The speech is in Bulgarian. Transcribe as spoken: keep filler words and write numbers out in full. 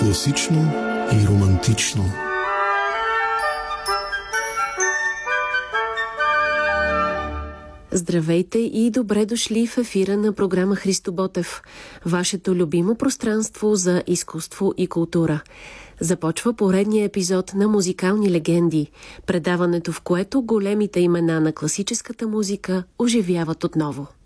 класично и романтично. Здравейте и добре дошли в ефира на програма Христо Ботев, вашето любимо пространство за изкуство и култура. Започва поредния епизод на Музикални легенди, предаването в което големите имена на класическата музика оживяват отново.